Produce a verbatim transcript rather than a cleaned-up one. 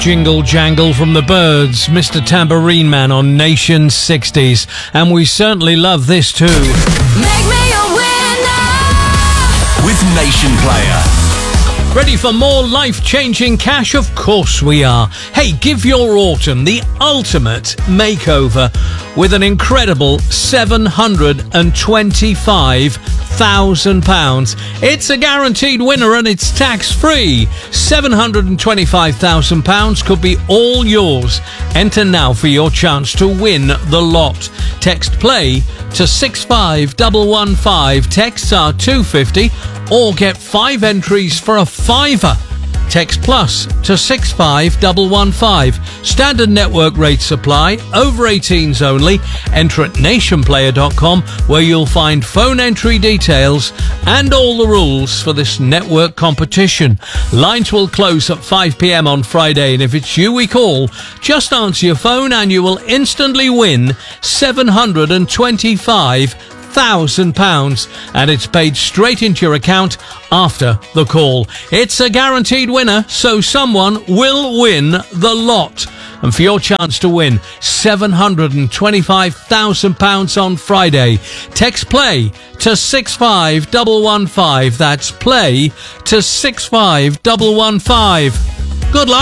Jingle jangle from the Birds, Mister Tambourine Man on Nation sixties. And we certainly love this too. Make me a winner with Nation Player. Ready for more life-changing cash? Of course we are. Hey, give your autumn the ultimate makeover with an incredible seven hundred twenty-five thousand pounds. It's a guaranteed winner and it's tax-free. seven hundred twenty-five thousand pounds could be all yours. Enter now for your chance to win the lot. Text PLAY to six five one one five. Texts are two fifty, or get five entries for a fiver. Text PLUS to six five one one five. Standard network rates apply. Over eighteens only. Enter at nation player dot com, where you'll find phone entry details and all the rules for this network competition. Lines will close at five p.m. on Friday, and if it's you we call, just answer your phone and you will instantly win seven hundred twenty-five thousand pounds, and it's paid straight into your account after the call. It's a guaranteed winner, so someone will win the lot. And for your chance to win seven hundred twenty-five thousand pounds on Friday, text PLAY to six five one one five. That's PLAY to six five one one five. Good luck.